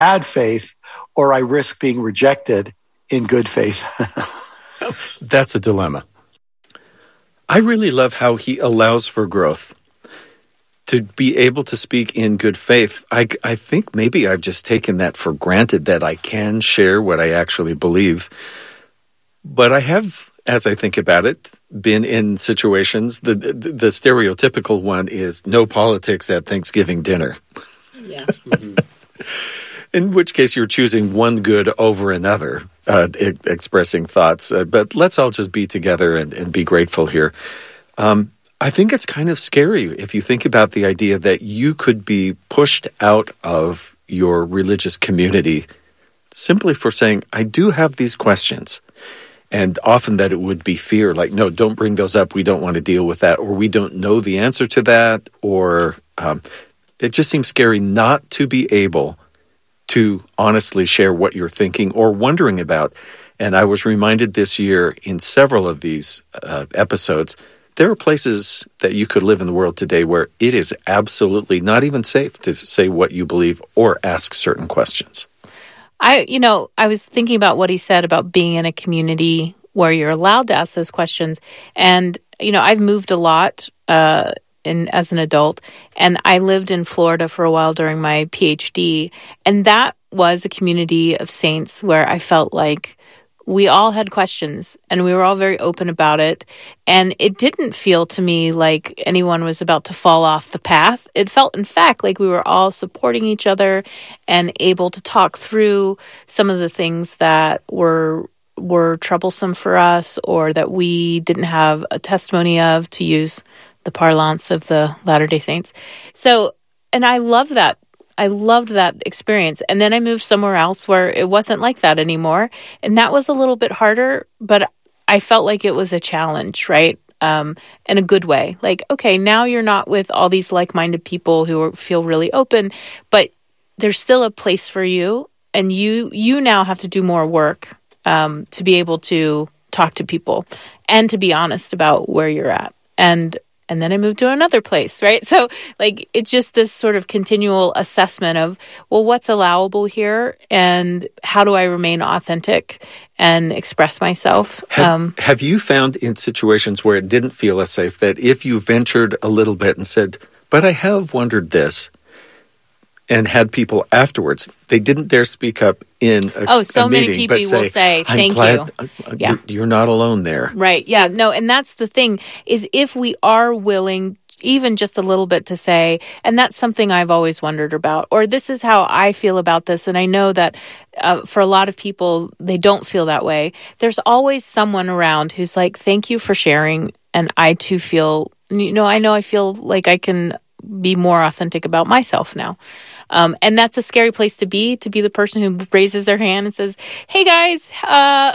bad faith or I risk being rejected in good faith. That's a dilemma. I really love how he allows for growth. To be able to speak in good faith, I think maybe I've just taken that for granted that I can share what I actually believe. But I have, as I think about it, been in situations, the stereotypical one is no politics at Thanksgiving dinner. Yeah. In which case you're choosing one good over another, expressing thoughts. But let's all just be together and be grateful here. I think it's kind of scary if you think about the idea that you could be pushed out of your religious community simply for saying, I do have these questions. And often that it would be fear, like, no, don't bring those up. We don't want to deal with that. Or we don't know the answer to that. Or it just seems scary not to be able to honestly share what you're thinking or wondering about. And I was reminded this year in several of these episodes, there are places that you could live in the world today where it is absolutely not even safe to say what you believe or ask certain questions. I was thinking about what he said about being in a community where you're allowed to ask those questions. And, I've moved a lot as an adult, and I lived in Florida for a while during my PhD. And that was a community of saints where I felt like we all had questions and we were all very open about it. And it didn't feel to me like anyone was about to fall off the path. It felt, in fact, like we were all supporting each other and able to talk through some of the things that were troublesome for us or that we didn't have a testimony of, to use the parlance of the Latter-day Saints. So, and I love that. I loved that experience. And then I moved somewhere else where it wasn't like that anymore. And that was a little bit harder, but I felt like it was a challenge, right? In a good way. Like, okay, now you're not with all these like-minded people who feel really open, but there's still a place for you. And you now have to do more work to be able to talk to people and to be honest about where you're at. And then I moved to another place, right? So like, it's just this sort of continual assessment of, well, what's allowable here and how do I remain authentic and express myself? Have you found in situations where it didn't feel as safe that if you ventured a little bit and said, but I have wondered this, and had people afterwards, they didn't dare speak up in a so meeting, many people will say, thank you. You're not alone there. Right. Yeah. No, and that's the thing, is if we are willing even just a little bit to say, and that's something I've always wondered about, or this is how I feel about this, and I know that for a lot of people, they don't feel that way. There's always someone around who's like, thank you for sharing, and I too feel, I feel like I can be more authentic about myself now. And that's a scary place to be the person who raises their hand and says, hey guys, why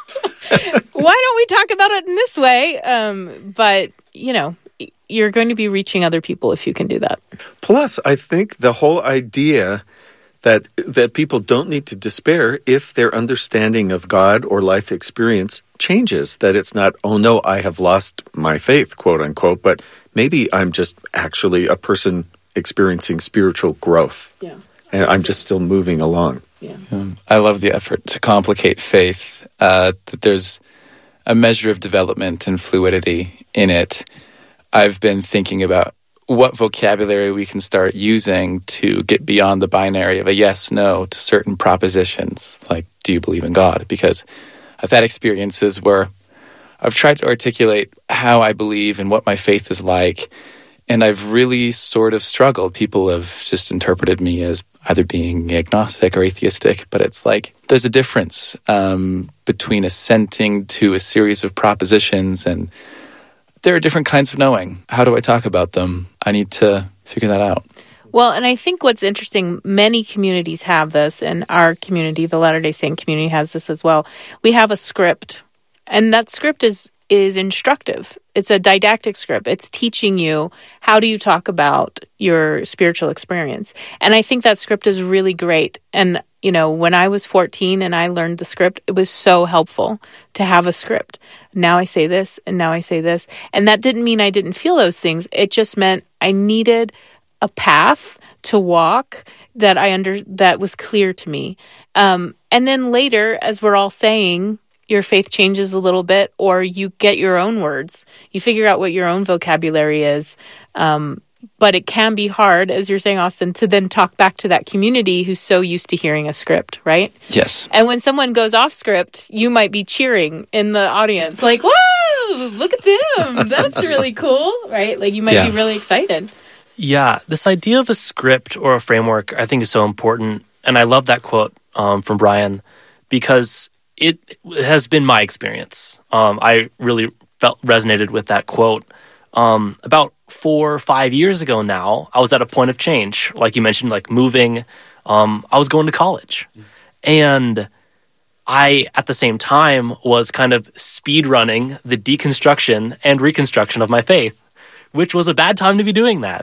don't we talk about it in this way? But, you're going to be reaching other people if you can do that. Plus, I think the whole idea that people don't need to despair if their understanding of God or life experience changes, that it's not, oh no, I have lost my faith, quote unquote, but maybe I'm just actually a person experiencing spiritual growth. Yeah. And I'm just still moving along. Yeah. I love the effort to complicate faith, that there's a measure of development and fluidity in it. I've been thinking about what vocabulary we can start using to get beyond the binary of a yes, no to certain propositions, like, do you believe in God? Because I've had experiences where I've tried to articulate how I believe and what my faith is like, and I've really sort of struggled. People have just interpreted me as either being agnostic or atheistic, but it's like there's a difference between assenting to a series of propositions, and there are different kinds of knowing. How do I talk about them? I need to figure that out. Well, and I think what's interesting, many communities have this, and our community, the Latter-day Saint community, has this as well. We have a script, and that script is instructive. It's a didactic script. It's teaching you how do you talk about your spiritual experience. And I think that script is really great. And, when I was 14 and I learned the script, it was so helpful to have a script. Now I say this, and now I say this. And that didn't mean I didn't feel those things. It just meant I needed a path to walk that was clear to me. And then later, as we're all saying, your faith changes a little bit, or you get your own words. You figure out what your own vocabulary is. But it can be hard, as you're saying, Austin, to then talk back to that community who's so used to hearing a script, right? Yes. And when someone goes off script, you might be cheering in the audience, like, whoa, look at them. That's really cool, right? Like, you might be really excited. Yeah, this idea of a script or a framework, I think, is so important. And I love that quote from Brian, because it has been my experience. I really resonated with that quote. About 4 or 5 years ago now, I was at a point of change. Like you mentioned, like moving. I was going to college. And I, at the same time, was kind of speed running the deconstruction and reconstruction of my faith, which was a bad time to be doing that.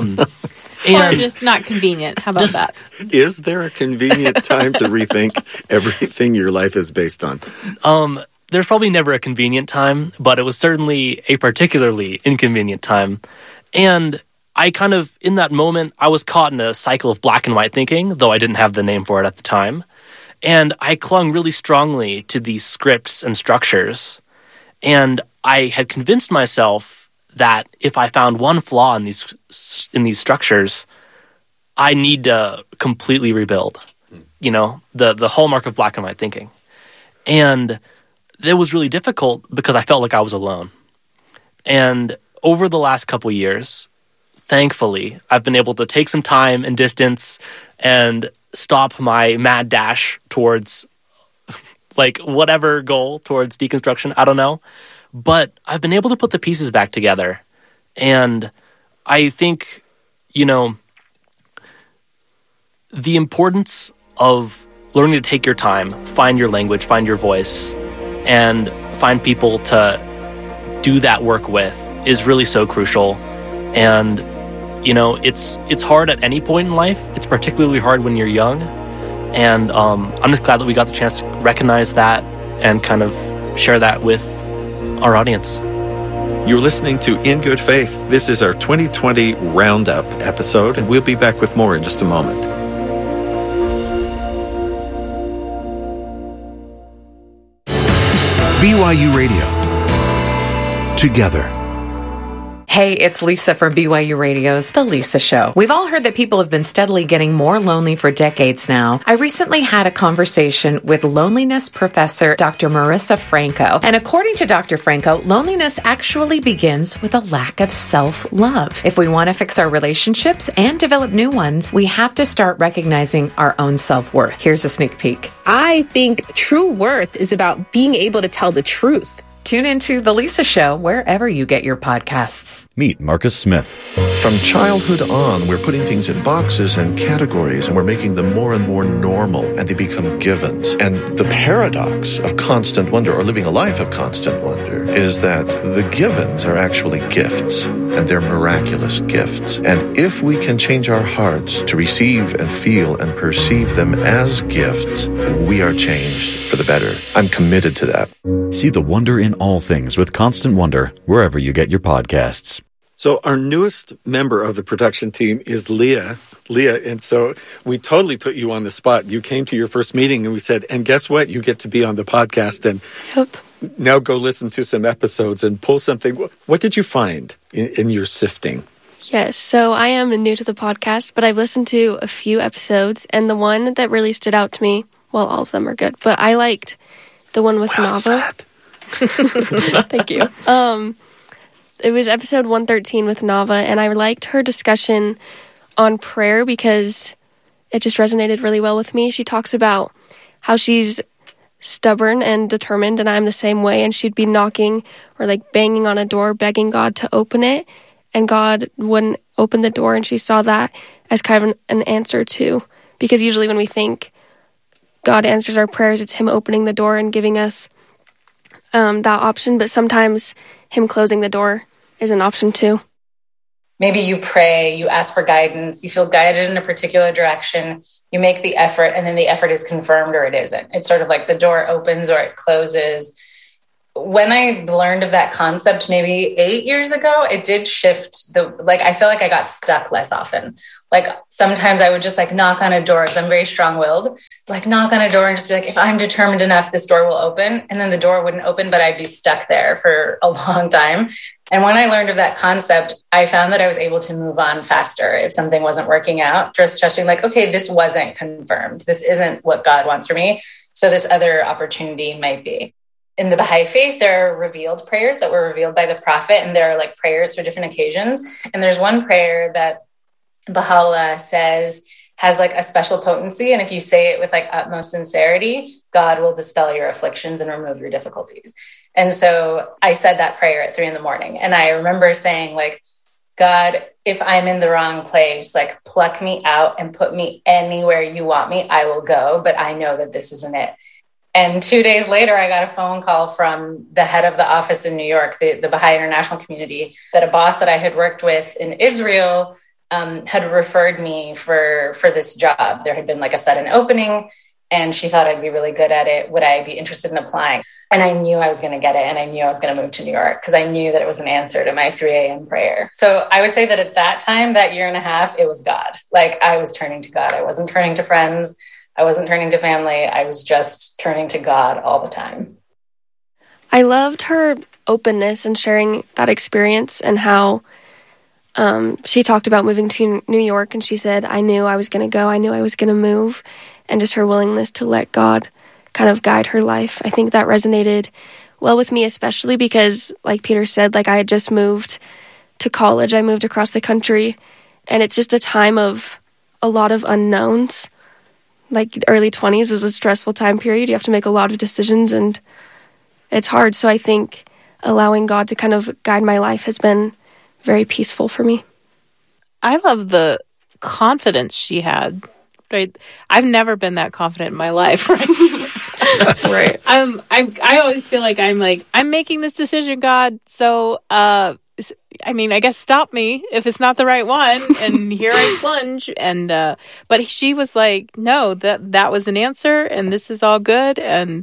Or just not convenient. How about that? Is there a convenient time to rethink everything your life is based on? There's probably never a convenient time, but it was certainly a particularly inconvenient time. And I kind of, in that moment, I was caught in a cycle of black and white thinking, though I didn't have the name for it at the time. And I clung really strongly to these scripts and structures. And I had convinced myself that if I found one flaw in these structures, I need to completely rebuild. You know, the hallmark of black and white thinking. And it was really difficult because I felt like I was alone. And over the last couple years, thankfully, I've been able to take some time and distance and stop my mad dash towards like whatever goal towards deconstruction. I don't know. But I've been able to put the pieces back together. And I think, you know, the importance of learning to take your time, find your language, find your voice, and find people to do that work with is really so crucial. And, you know, it's hard at any point in life. It's particularly hard when you're young. And I'm just glad that we got the chance to recognize that and kind of share that with our audience. You're listening to In Good Faith. This is our 2020 Roundup episode, and we'll be back with more in just a moment. BYU Radio. Together. Hey, it's Lisa from BYU Radio's The Lisa Show. We've all heard that people have been steadily getting more lonely for decades now. I recently had a conversation with loneliness professor Dr. Marissa Franco. And according to Dr. Franco, loneliness actually begins with a lack of self-love. If we want to fix our relationships and develop new ones, we have to start recognizing our own self-worth. Here's a sneak peek. I think true worth is about being able to tell the truth. Tune into The Lisa Show wherever you get your podcasts. Meet Marcus Smith. From childhood on, we're putting things in boxes and categories, and we're making them more and more normal, and they become givens. And the paradox of constant wonder, or living a life of constant wonder, is that the givens are actually gifts, and they're miraculous gifts. And if we can change our hearts to receive and feel and perceive them as gifts, we are changed for the better. I'm committed to that. See the wonder in all things with Constant Wonder wherever you get your podcasts. So our newest member of the production team is Leah. And so we totally put you on the spot. You came to your first meeting and we said, and guess what? You get to be on the podcast. And now go listen to some episodes and pull something. What did you find in your sifting? Yes, so I am new to the podcast, but I've listened to a few episodes. And the one that really stood out to me, well, all of them are good, but I liked the one with Nava. Thank you. It was episode 113 with Nava, and I liked her discussion on prayer because it just resonated really well with me. She talks about how she's stubborn and determined, and I'm the same way, and she'd be knocking or like banging on a door, begging God to open it, and God wouldn't open the door, and she saw that as kind of an answer too, because usually when we think God answers our prayers, it's Him opening the door and giving us that option, but sometimes Him closing the door is an option too. Maybe you pray, you ask for guidance, you feel guided in a particular direction, you make the effort, and then the effort is confirmed or it isn't. It's sort of like the door opens or it closes. when I learned of that concept maybe 8 years ago, it did shift I feel like I got stuck less often. Like sometimes I would just like knock on a door, because I'm very strong-willed, like knock on a door and just be like, if I'm determined enough, this door will open. And then the door wouldn't open, but I'd be stuck there for a long time. And when I learned of that concept, I found that I was able to move on faster if something wasn't working out, just trusting like, okay, this wasn't confirmed. This isn't what God wants for me. So this other opportunity might be. In the Baha'i faith, there are revealed prayers that were revealed by the prophet, and there are like prayers for different occasions. And there's one prayer that Baha'u'llah says has like a special potency. And if you say it with like utmost sincerity, God will dispel your afflictions and remove your difficulties. And so I said that prayer at 3 a.m. And I remember saying like, God, if I'm in the wrong place, like pluck me out and put me anywhere you want me, I will go. But I know that this isn't it. And 2 days later, I got a phone call from the head of the office in New York, the Baha'i International Community, that a boss that I had worked with in Israel had referred me for this job. There had been like a sudden opening, and she thought I'd be really good at it. Would I be interested in applying? And I knew I was going to get it, and I knew I was going to move to New York because I knew that it was an answer to my 3 a.m. prayer. So I would say that at that time, that year and a half, it was God. Like I was turning to God. I wasn't turning to friends. I wasn't turning to family. I was just turning to God all the time. I loved her openness and sharing that experience, and how she talked about moving to New York, and she said, I knew I was going to go. I knew I was going to move, and just her willingness to let God kind of guide her life. I think that resonated well with me, especially because, like Peter said, like I had just moved to college. I moved across the country, and it's just a time of a lot of unknowns. Like the early 20s is a stressful time period. You have to make a lot of decisions, and it's hard. So I think allowing God to kind of guide my life has been very peaceful for me. I love the confidence she had. Right, I've never been that confident in my life. Right, right. I always feel like I'm making this decision, God. So, I guess stop me if it's not the right one. And here I plunge. And but she was like, no, that was an answer, and this is all good. And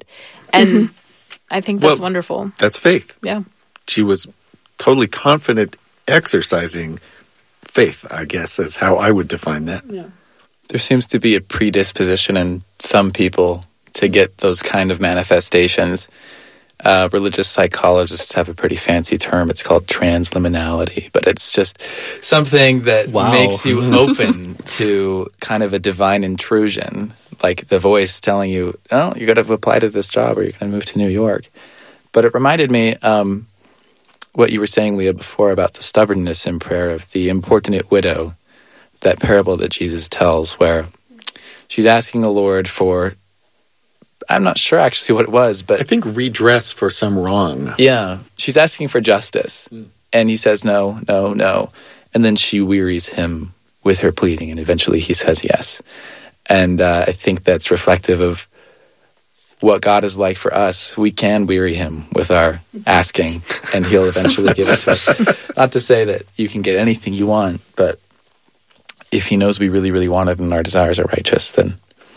I think that's wonderful. That's faith. Yeah, she was totally confident, exercising faith, I guess, is how I would define that. Yeah. There seems to be a predisposition in some people to get those kind of manifestations. Religious psychologists have a pretty fancy term. It's called transliminality, but it's just something that makes you open to kind of a divine intrusion, like the voice telling you, oh, you're going to apply to this job or you're going to move to New York. But it reminded me what you were saying, Leah, before about the stubbornness in prayer of the importunate widow, that parable that Jesus tells where she's asking the Lord for, I'm not sure actually what it was, but I think redress for some wrong. Yeah. She's asking for justice. And he says, no, no, no. And then she wearies him with her pleading, and eventually he says yes. And I think that's reflective of what God is like for us. We can weary him with our asking, and he'll eventually give it to us. Not to say that you can get anything you want, but if he knows we really, really want it and our desires are righteous, then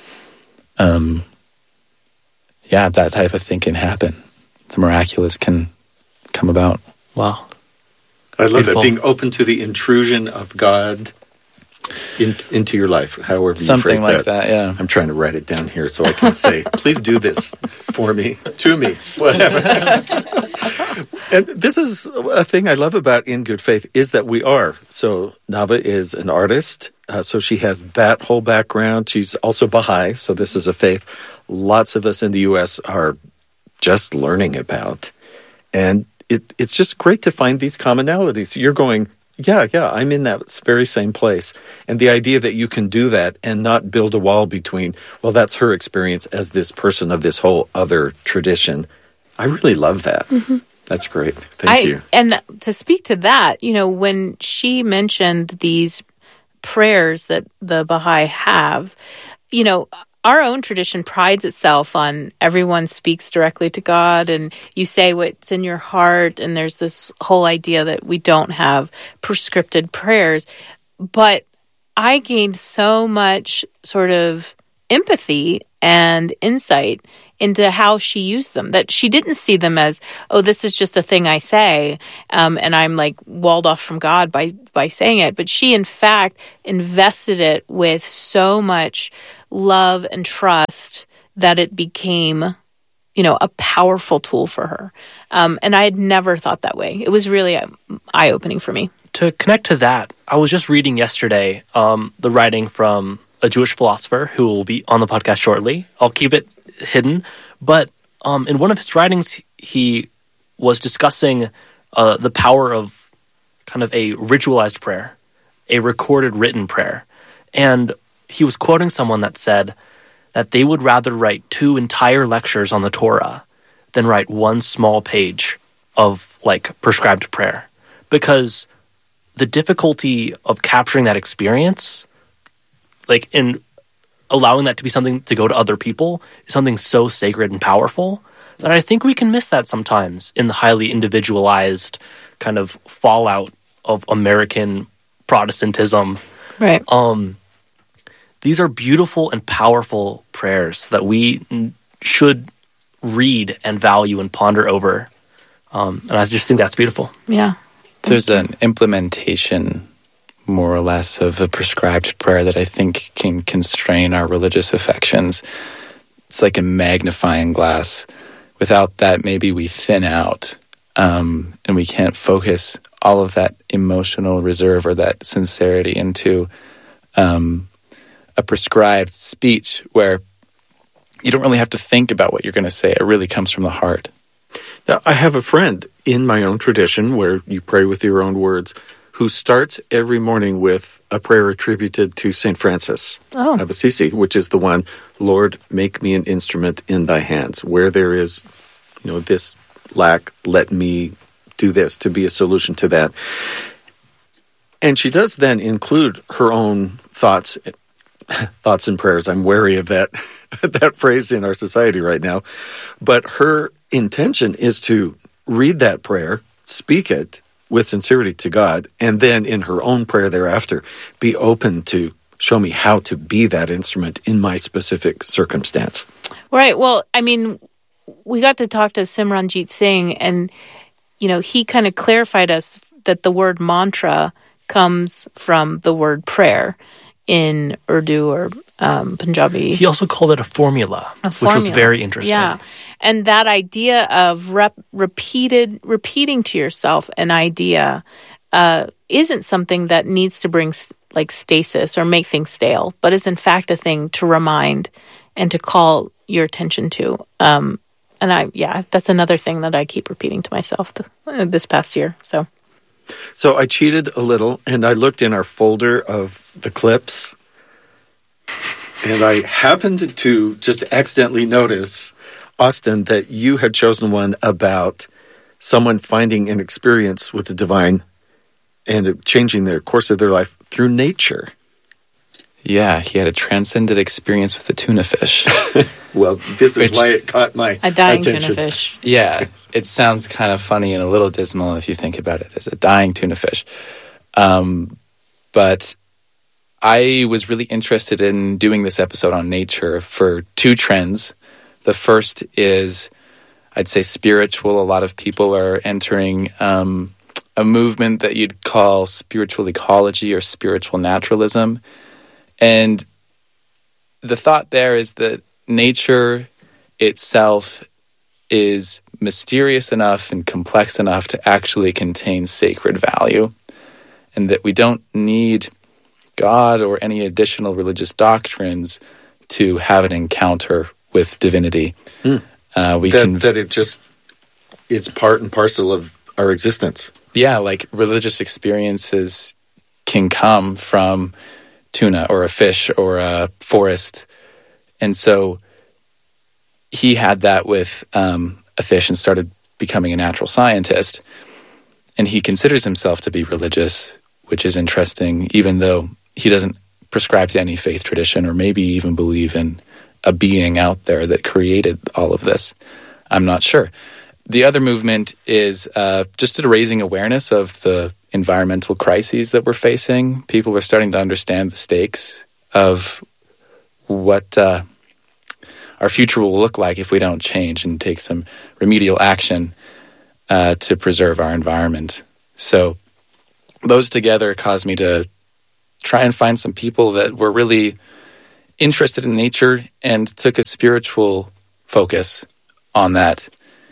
that type of thing can happen. The miraculous can come about. Wow. I love that, being open to the intrusion of God into your life, however you something phrase like that. Yeah. I'm trying to write it down here so I can say, please do this for me, to me, whatever. And this is a thing I love about In Good Faith, is that we are. So Nava is an artist, so she has that whole background. She's also Baha'i, so this is a faith lots of us in the U.S. are just learning about. And it's just great to find these commonalities. You're going, yeah, I'm in that very same place. And the idea that you can do that and not build a wall between, well, that's her experience as this person of this whole other tradition. I really love that. Mm-hmm. That's great. Thank you. And to speak to that, when she mentioned these prayers that the Baha'i have, our own tradition prides itself on everyone speaks directly to God and you say what's in your heart, and there's this whole idea that we don't have prescripted prayers. But I gained so much sort of empathy and insight into how she used them, that she didn't see them as, oh, this is just a thing I say, and I'm like walled off from God by saying it. But she, in fact, invested it with so much love and trust that it became, a powerful tool for her. And I had never thought that way. It was really eye-opening for me. To connect to that, I was just reading yesterday the writing from a Jewish philosopher who will be on the podcast shortly. I'll keep it hidden. But in one of his writings, he was discussing the power of kind of a ritualized prayer, a recorded written prayer. And he was quoting someone that said that they would rather write 2 entire lectures on the Torah than write 1 small page of prescribed prayer. Because the difficulty of capturing that experience, in allowing that to be something to go to other people, is something so sacred and powerful that I think we can miss that sometimes in the highly individualized kind of fallout of American Protestantism. Right. These are beautiful and powerful prayers that we should read and value and ponder over. And I just think that's beautiful. Yeah. There's an implementation, more or less, of a prescribed prayer that I think can constrain our religious affections. It's like a magnifying glass. Without that, maybe we thin out, and we can't focus all of that emotional reserve or that sincerity into a prescribed speech where you don't really have to think about what you're going to say. It really comes from the heart. Now, I have a friend in my own tradition where you pray with your own words who starts every morning with a prayer attributed to St. Francis of Assisi, which is the one, Lord, make me an instrument in thy hands. Where there is, this lack, let me do this to be a solution to that. And she does then include her own thoughts and prayers. I'm wary of that phrase in our society right now. But her intention is to read that prayer, speak it with sincerity to God, and then in her own prayer thereafter, be open to show me how to be that instrument in my specific circumstance. Right. Well, I mean, we got to talk to Simranjit Singh, and, he kind of clarified us that the word mantra comes from the word prayer in Urdu or Punjabi. He also called it a formula, which was very interesting. Yeah. And that idea of repeating to yourself an idea isn't something that needs to bring stasis or make things stale, but is in fact a thing to remind and to call your attention to. And that's another thing that I keep repeating to myself this past year. So I cheated a little, and I looked in our folder of the clips, and I happened to just accidentally notice, Austin, that you had chosen one about someone finding an experience with the divine and changing the course of their life through nature. Yeah, he had a transcendent experience with a tuna fish. Well, this is why it caught my a dying attention. Tuna fish. Yeah, it sounds kind of funny and a little dismal if you think about it as a dying tuna fish. But I was really interested in doing this episode on nature for 2 trends. The first is, I'd say, spiritual. A lot of people are entering a movement that you'd call spiritual ecology or spiritual naturalism. And the thought there is that nature itself is mysterious enough and complex enough to actually contain sacred value, and that we don't need God or any additional religious doctrines to have an encounter with divinity. It's part and parcel of our existence. Yeah, like religious experiences can come from tuna or a fish or a forest. And so he had that with a fish and started becoming a natural scientist. And he considers himself to be religious, which is interesting, even though he doesn't prescribe to any faith tradition or maybe even believe in a being out there that created all of this. I'm not sure. The other movement is just raising awareness of the environmental crises that we're facing. People are starting to understand the stakes of what our future will look like if we don't change and take some remedial action to preserve our environment. So those together caused me to try and find some people that were really interested in nature and took a spiritual focus on that.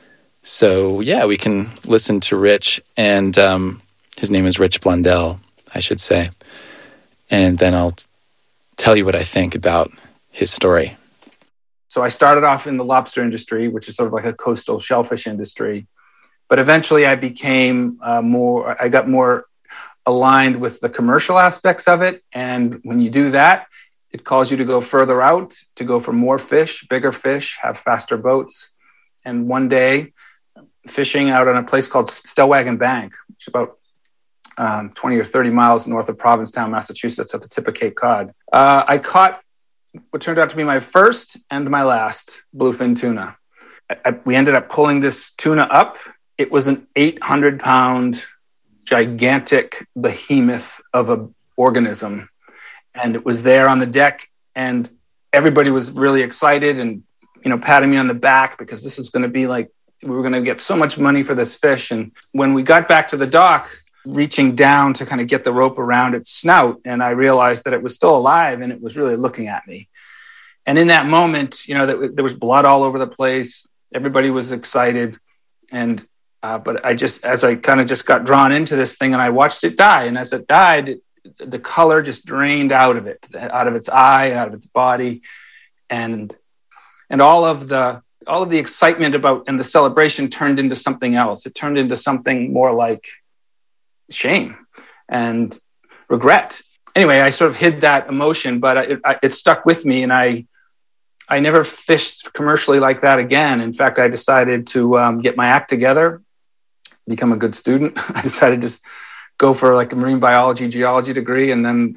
So yeah, we can listen to Rich, and his name is Rich Blundell, I should say. And then I'll tell you what I think about his story. So I started off in the lobster industry, which is sort of like a coastal shellfish industry. But eventually I became I got more aligned with the commercial aspects of it. And when you do that, it calls you to go further out, to go for more fish, bigger fish, have faster boats. And one day, fishing out on a place called Stellwagen Bank, which is about 20 or 30 miles north of Provincetown, Massachusetts, at the tip of Cape Cod, I caught what turned out to be my first and my last bluefin tuna. We ended up pulling this tuna up. It was an 800-pound gigantic behemoth of an organism. And it was there on the deck, and everybody was really excited and, patting me on the back, because this was going to be like, we were going to get so much money for this fish. And when we got back to the dock, reaching down to kind of get the rope around its snout, and I realized that it was still alive and it was really looking at me. And in that moment, there was blood all over the place. Everybody was excited. And but as I kind of just got drawn into this thing, and I watched it die. And as it died, the color just drained out of it, out of its eye, out of its body. And all of the excitement and the celebration turned into something else. It turned into something more like shame and regret. Anyway, I sort of hid that emotion, but it stuck with me, and I never fished commercially like that again. In fact, I decided to get my act together, become a good student. I decided to just go for like a marine biology, geology degree, and then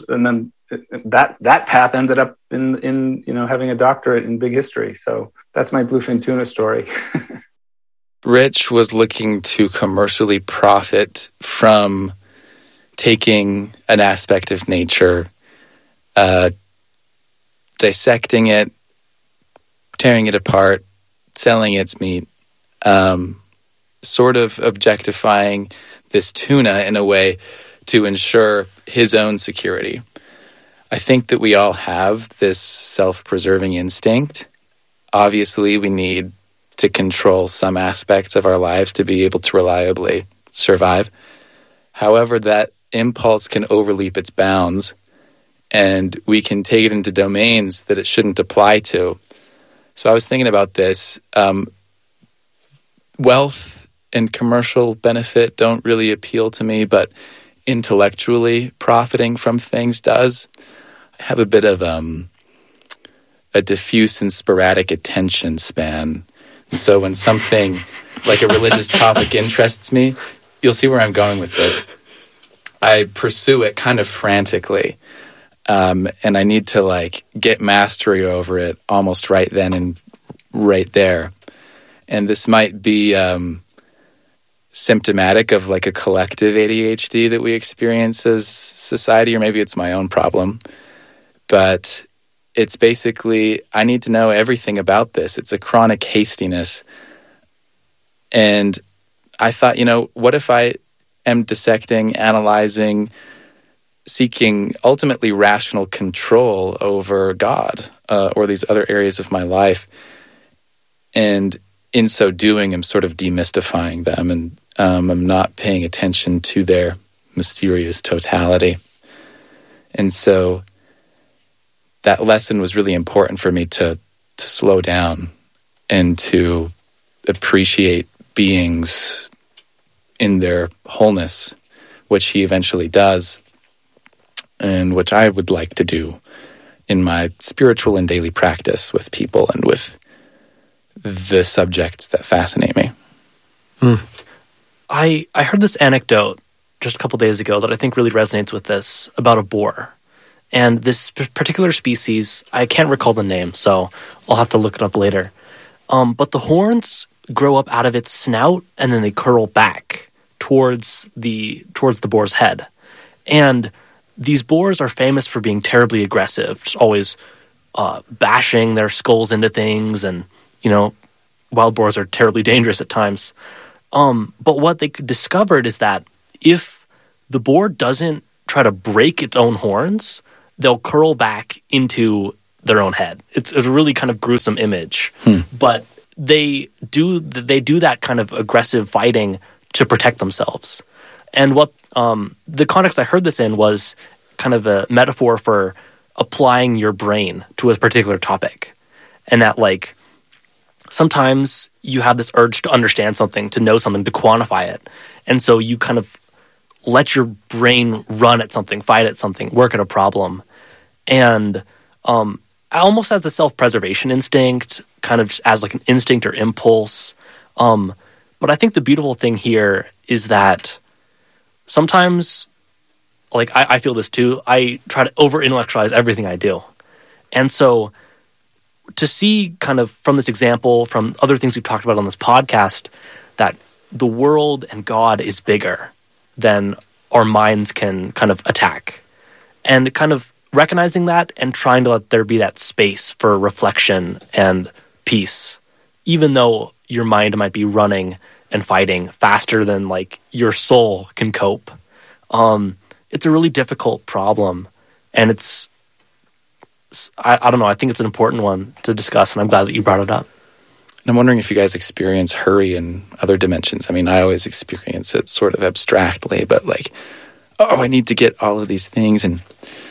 that path ended up in having a doctorate in big history. So that's my bluefin tuna story. Rich was looking to commercially profit from taking an aspect of nature, dissecting it, tearing it apart, selling its meat, sort of objectifying this tuna in a way to ensure his own security. I think that we all have this self-preserving instinct. Obviously, we need to control some aspects of our lives to be able to reliably survive. However, that impulse can overleap its bounds, and we can take it into domains that it shouldn't apply to. So I was thinking about this. Wealth and commercial benefit don't really appeal to me, but intellectually profiting from things does. I have a bit of a diffuse and sporadic attention span. And so when something like a religious topic interests me, you'll see where I'm going with this. I pursue it kind of frantically. And I need to get mastery over it almost right then and right there. And this might be symptomatic of a collective ADHD that we experience as society, or maybe it's my own problem. But it's basically, I need to know everything about this. It's a chronic hastiness. And I thought, what if I am dissecting, analyzing, seeking ultimately rational control over God or these other areas of my life? And in so doing, I'm sort of demystifying them, and I'm not paying attention to their mysterious totality. And so that lesson was really important for me to slow down and to appreciate beings in their wholeness, which he eventually does, and which I would like to do in my spiritual and daily practice with people and with the subjects that fascinate me. I heard this anecdote just a couple days ago that I think really resonates with this, about a boar. And this particular species, I can't recall the name, so I'll have to look it up later. But the horns grow up out of its snout, and then they curl back towards the boar's head. And these boars are famous for being terribly aggressive, just always bashing their skulls into things, and wild boars are terribly dangerous at times. But what they discovered is that if the boar doesn't try to break its own horns, they'll curl back into their own head. It's a really kind of gruesome image, but they do that kind of aggressive fighting to protect themselves. And what the context I heard this in was kind of a metaphor for applying your brain to a particular topic, and that like sometimes you have this urge to understand something, to know something, to quantify it, and so you kind of let your brain run at something, fight at something, work at a problem, and almost as a self-preservation instinct, kind of as like an instinct or impulse. But I think the beautiful thing here is that sometimes, like I feel this too, I try to over-intellectualize everything I do. And so to see kind of from this example, from other things we've talked about on this podcast, that the world and God is bigger than our minds can kind of attack. And kind of recognizing that and trying to let there be that space for reflection and peace, even though your mind might be running and fighting faster than like your soul can cope. It's a really difficult problem, and I don't know, I think it's an important one to discuss, and I'm glad that you brought it up. And I'm wondering if you guys experience hurry in other dimensions. I mean, I always experience it sort of abstractly, but like, I need to get all of these things. And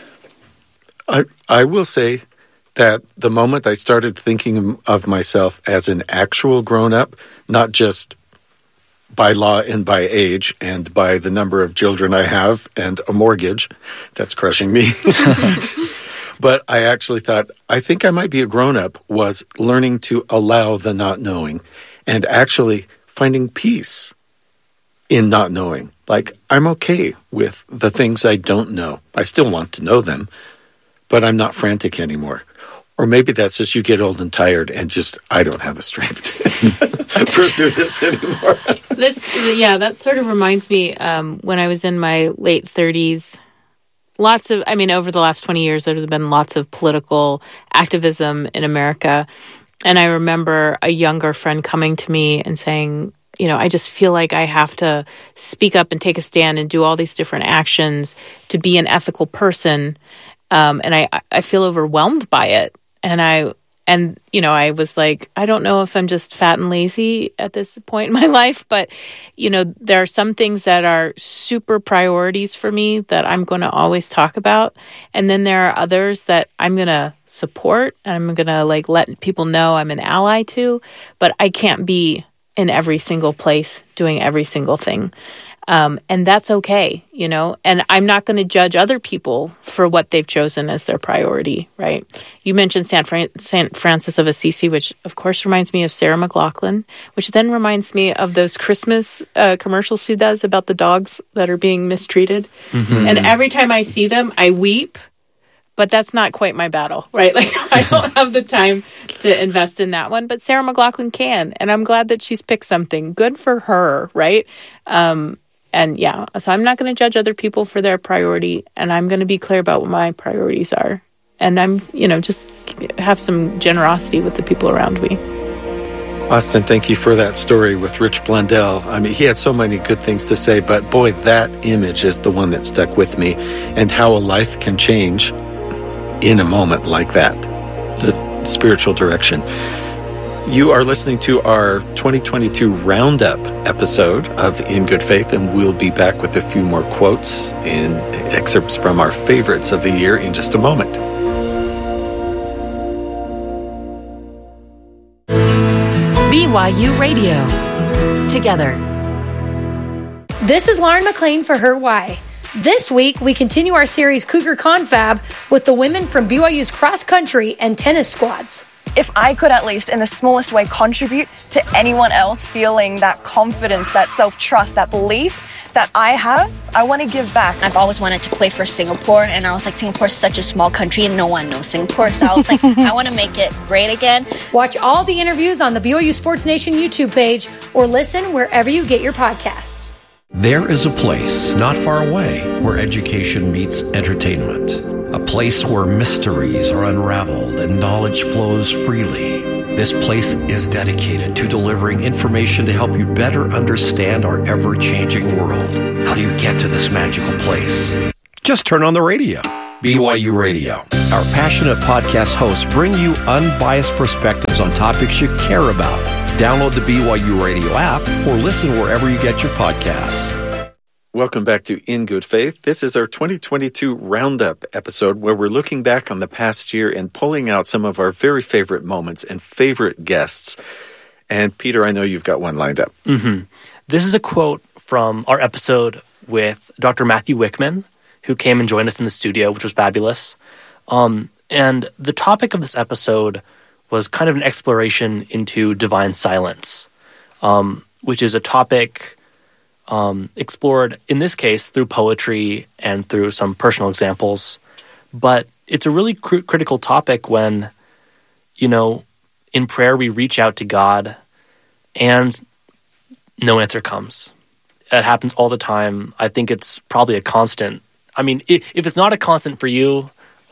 I will say that the moment I started thinking of myself as an actual grown-up, not just by law and by age and by the number of children I have and a mortgage that's crushing me, but I actually thought, I think I might be a grown-up, was learning to allow the not knowing and actually finding peace in not knowing. Like, I'm okay with the things I don't know. I still want to know them, but I'm not frantic anymore. Or maybe that's just you get old and tired and just, I don't have the strength to pursue this anymore. That sort of reminds me when I was in my late 30s, over the last 20 years, there's been lots of political activism in America. And I remember a younger friend coming to me and saying, I just feel like I have to speak up and take a stand and do all these different actions to be an ethical person. And I feel overwhelmed by it. And I was like, I don't know if I'm just fat and lazy at this point in my life, but, there are some things that are super priorities for me that I'm going to always talk about. And then there are others that I'm going to support and I'm going to let people know I'm an ally to, but I can't be in every single place doing every single thing. And that's okay, and I'm not going to judge other people for what they've chosen as their priority, right? You mentioned St. Francis of Assisi, which of course reminds me of Sarah McLachlan, which then reminds me of those Christmas commercials she does about the dogs that are being mistreated. Mm-hmm. And every time I see them, I weep, but that's not quite my battle, right? Like, I don't have the time to invest in that one, but Sarah McLachlan can, and I'm glad that she's picked something. Good for her, right? So I'm not going to judge other people for their priority, and I'm going to be clear about what my priorities are. And I'm, just have some generosity with the people around me. Austin, thank you for that story with Rich Blundell. I mean, he had so many good things to say, but boy, that image is the one that stuck with me, and how a life can change in a moment like that, the spiritual direction. You are listening to our 2022 Roundup episode of In Good Faith, and we'll be back with a few more quotes and excerpts from our favorites of the year in just a moment. BYU Radio. Together. This is Lauren McLean for Her Why. This week, we continue our series Cougar Confab with the women from BYU's cross country and tennis squads. If I could at least in the smallest way contribute to anyone else feeling that confidence, that self-trust, that belief that I have, I want to give back. I've always wanted to play for Singapore, and I was like, Singapore's such a small country and no one knows Singapore. So I was like, I want to make it great again. Watch all the interviews on the BYU Sports Nation YouTube page or listen wherever you get your podcasts. There is a place not far away where education meets entertainment. a place where mysteries are unraveled and knowledge flows freely. This place is dedicated to delivering information to help you better understand our ever-changing world. How do you get to this magical place? Just turn on the radio. BYU Radio. Our passionate podcast hosts bring you unbiased perspectives on topics you care about. Download the BYU Radio app or listen wherever you get your podcasts. Welcome back to In Good Faith. This is our 2022 Roundup episode where we're looking back on the past year and pulling out some of our very favorite moments and favorite guests. And Peter, I know you've got one lined up. Mm-hmm. This is a quote from our episode with Dr. Matthew Wickman, who came and joined us in the studio, which was fabulous. And the topic of this episode was kind of an exploration into divine silence, which is a topic explored, in this case, through poetry and through some personal examples. But it's a really critical topic when, in prayer we reach out to God and no answer comes. It happens all the time. I think it's probably a constant. I mean, if it's not a constant for you,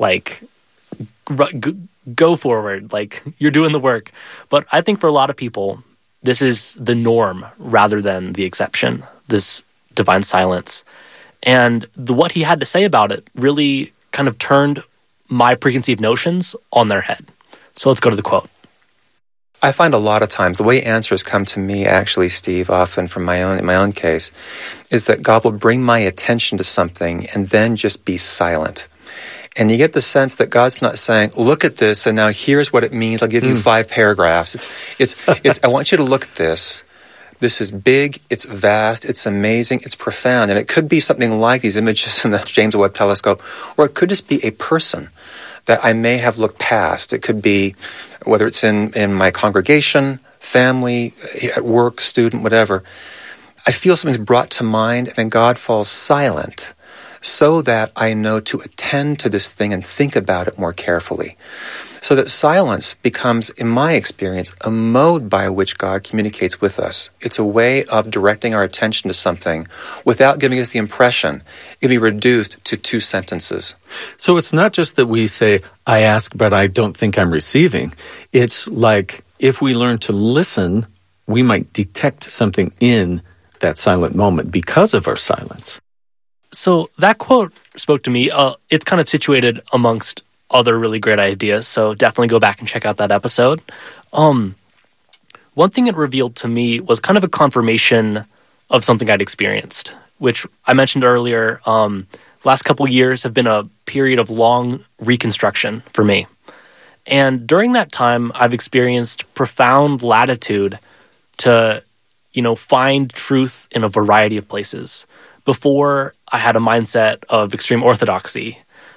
go forward. You're doing the work. But I think for a lot of people, this is the norm rather than the exception, this divine silence. And what he had to say about it really kind of turned my preconceived notions on their head. So let's go to the quote. I find a lot of times the way answers come to me, actually, Steve, often in my own case, is that God will bring my attention to something and then just be silent. And you get the sense that God's not saying, look at this, and now here's what it means. I'll give you 5 paragraphs. It's. I want you to look at this. This is big, it's vast, it's amazing, it's profound. And it could be something like these images in the James Webb Telescope, or it could just be a person that I may have looked past. It could be, whether it's in my congregation, family, at work, student, whatever. I feel something's brought to mind, and then God falls silent so that I know to attend to this thing and think about it more carefully. So that silence becomes, in my experience, a mode by which God communicates with us. It's a way of directing our attention to something without giving us the impression it can be reduced to 2 sentences. So it's not just that we say, I ask, but I don't think I'm receiving. It's like if we learn to listen, we might detect something in that silent moment because of our silence. So that quote spoke to me. It's kind of situated amongst other really great ideas, so definitely go back and check out that episode. One thing it revealed to me was kind of a confirmation of something I'd experienced, which I mentioned earlier. Last couple years have been a period of long reconstruction for me. And during that time, I've experienced profound latitude to, find truth in a variety of places. Before, I had a mindset of extreme orthodoxy.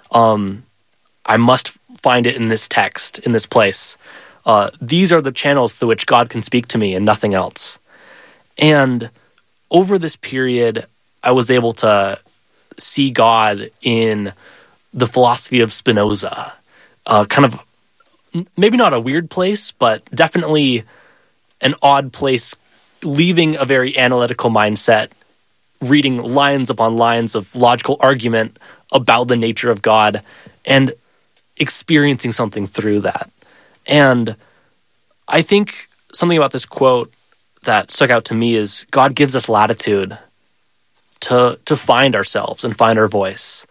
I must find it in this text, in this place. These are the channels through which God can speak to me and nothing else. And over this period, I was able to see God in the philosophy of Spinoza. Kind of, maybe not a weird place, but definitely an odd place, leaving a very analytical mindset, reading lines upon lines of logical argument about the nature of God, and experiencing something through that. And I think something about this quote that stuck out to me is God gives us latitude to find ourselves and find our voice.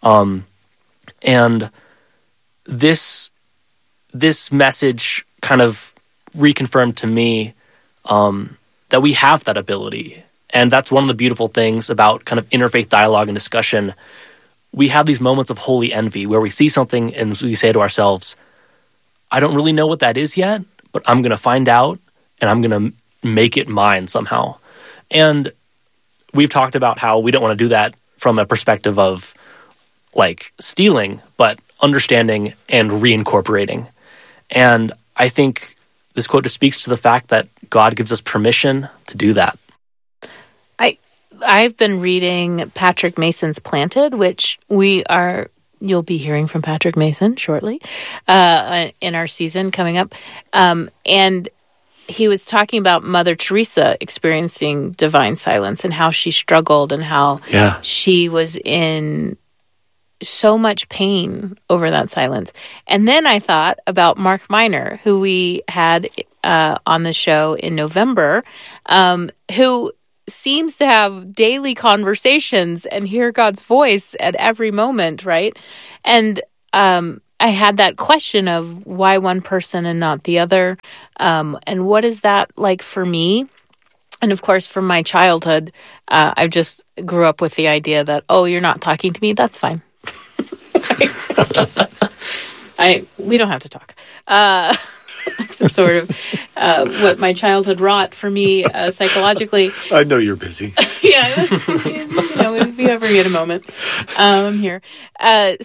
And this message kind of reconfirmed to me that we have that ability. And that's one of the beautiful things about kind of interfaith dialogue and discussion. We have these moments of holy envy where we see something and we say to ourselves, I don't really know what that is yet, but I'm going to find out and I'm going to make it mine somehow. And we've talked about how we don't want to do that from a perspective of stealing, but understanding and reincorporating. And I think this quote just speaks to the fact that God gives us permission to do that. I've been reading Patrick Mason's Planted, which you'll be hearing from Patrick Mason shortly in our season coming up. And he was talking about Mother Teresa experiencing divine silence and how she struggled and how she was in so much pain over that silence. And then I thought about Mark Miner, who we had on the show in November, who seems to have daily conversations and hear God's voice at every moment, right? And I had that question of why one person and not the other, and what is that like for me? And of course, from my childhood, I just grew up with the idea that, oh, you're not talking to me, that's fine. We don't have to talk. It's just sort of what my childhood wrought for me psychologically. I know you're busy. Yeah, if you ever get a moment, I'm here. And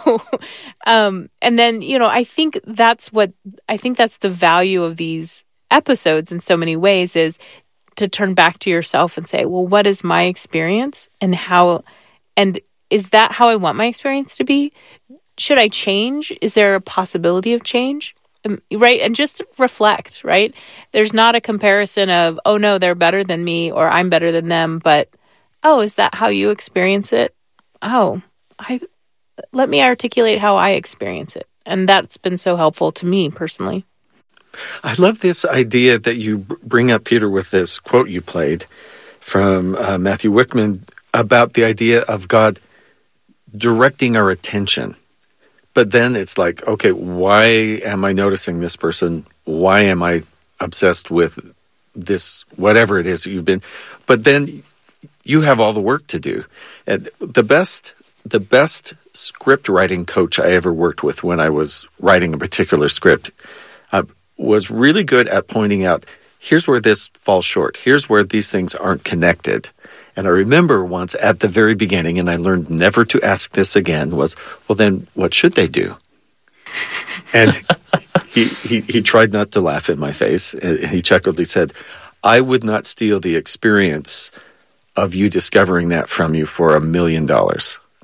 then, I think that's the value of these episodes in so many ways, is to turn back to yourself and say, well, what is my experience, and is that how I want my experience to be? Should I change? Is there a possibility of change? Right? And just reflect, right? There's not a comparison of, oh no, they're better than me or I'm better than them, but, oh, is that how you experience it? Oh, let me articulate how I experience it. And that's been so helpful to me personally. I love this idea that you bring up, Peter, with this quote you played from Matthew Wickman about the idea of God directing our attention. But then it's like, okay, why am I noticing this person? Why am I obsessed with this, whatever it is you've been? But then you have all the work to do. And the best script writing coach I ever worked with when I was writing a particular script was really good at pointing out, here's where this falls short. Here's where these things aren't connected. And I remember once at the very beginning, and I learned never to ask this again, was, well, then what should they do? And he tried not to laugh in my face. And he chuckled. He said, I would not steal the experience of you discovering that from you for $1 million. Wow.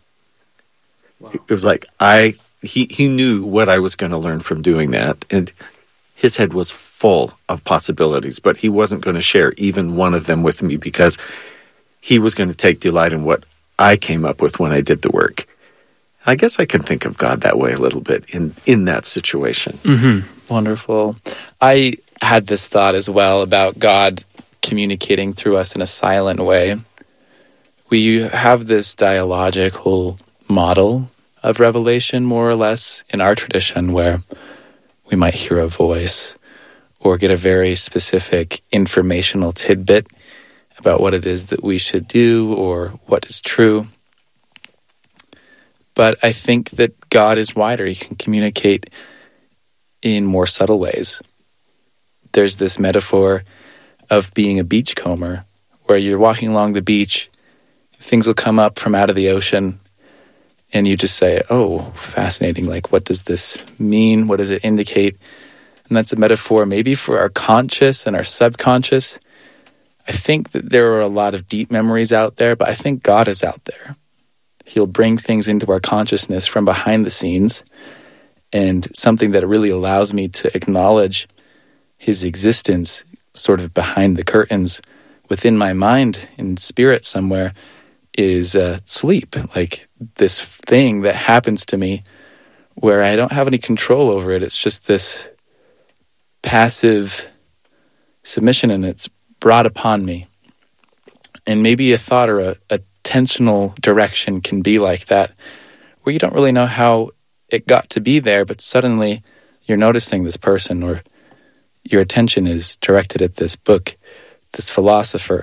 It was like, he knew what I was going to learn from doing that. And his head was full of possibilities, but he wasn't going to share even one of them with me because he was going to take delight in what I came up with when I did the work. I guess I can think of God that way a little bit in that situation. Mm-hmm. Wonderful. I had this thought as well about God communicating through us in a silent way. We have this dialogical model of revelation, more or less, in our tradition, where we might hear a voice or get a very specific informational tidbit about what it is that we should do or what is true. But I think that God is wider. He can communicate in more subtle ways. There's this metaphor of being a beachcomber, where you're walking along the beach, things will come up from out of the ocean, and you just say, oh, fascinating, like, what does this mean? What does it indicate? And that's a metaphor maybe for our conscious and our subconscious. I think that there are a lot of deep memories out there, but I think God is out there. He'll bring things into our consciousness from behind the scenes, and something that really allows me to acknowledge his existence sort of behind the curtains within my mind and spirit somewhere is sleep, like this thing that happens to me where I don't have any control over it. It's just this passive submission, and it's brought upon me. And maybe a thought or a intentional direction can be like that, where you don't really know how it got to be there, but suddenly you're noticing this person, or your attention is directed at this book, this philosopher.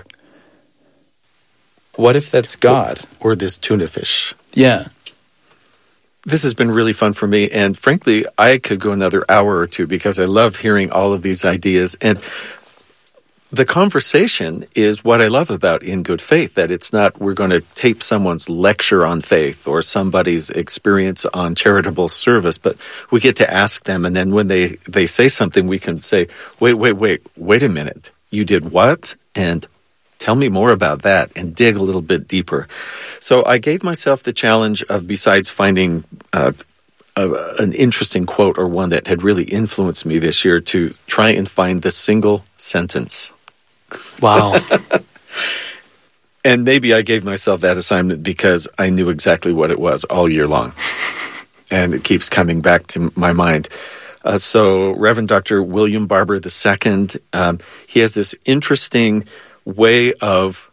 What if that's God? Or this tuna fish. Yeah. This has been really fun for me, and frankly, I could go another hour or two because I love hearing all of these ideas. And the conversation is what I love about In Good Faith, that it's not we're going to tape someone's lecture on faith or somebody's experience on charitable service, but we get to ask them, and then when they say something, we can say, wait a minute, you did what? And tell me more about that, and dig a little bit deeper. So I gave myself the challenge of, besides finding an interesting quote or one that had really influenced me this year, to try and find the single sentence. Wow. And maybe I gave myself that assignment because I knew exactly what it was all year long. And it keeps coming back to my mind. So Reverend Dr. William Barber II, he has this interesting way of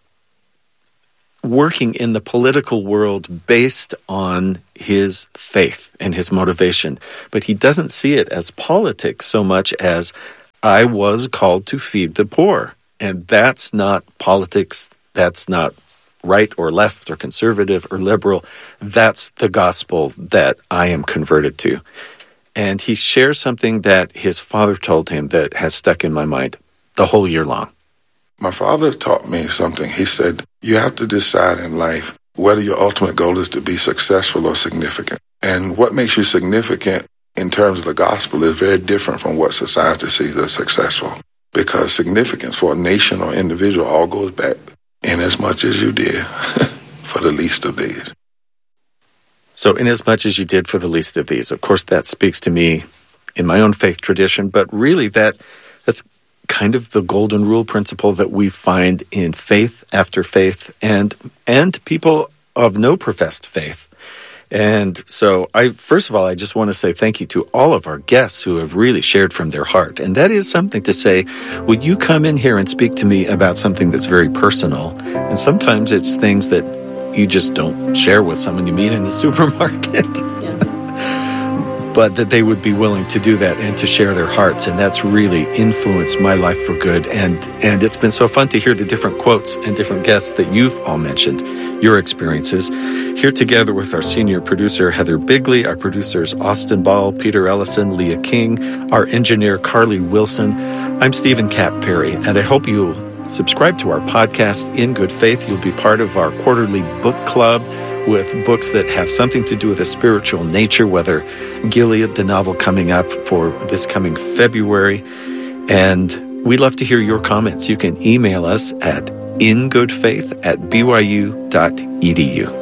working in the political world based on his faith and his motivation. But he doesn't see it as politics so much as I was called to feed the poor. And that's not politics. That's not right or left or conservative or liberal. That's the gospel that I am converted to. And he shares something that his father told him that has stuck in my mind the whole year long. My father taught me something. He said, you have to decide in life whether your ultimate goal is to be successful or significant. And what makes you significant in terms of the gospel is very different from what society sees as successful. Because significance for a nation or individual all goes back in as much as you did for the least of these. So in as much as you did for the least of these, of course, that speaks to me in my own faith tradition, but really that's kind of the golden rule principle that we find in faith after faith and people of no professed faith. And so first of all, I just want to say thank you to all of our guests who have really shared from their heart. And that is something to say, would you come in here and speak to me about something that's very personal? And sometimes it's things that you just don't share with someone you meet in the supermarket. But that they would be willing to do that and to share their hearts. And that's really influenced my life for good. And it's been so fun to hear the different quotes and different guests that you've all mentioned, your experiences. Here together with our senior producer, Heather Bigley, our producers, Austin Ball, Peter Ellison, Leah King, our engineer, Carly Wilson. I'm Stephen Cap Perry, and I hope you'll subscribe to our podcast, In Good Faith. You'll be part of our quarterly book club with books that have something to do with a spiritual nature, whether Gilead, the novel coming up for this coming February. And we'd love to hear your comments. You can email us at ingoodfaith@byu.edu.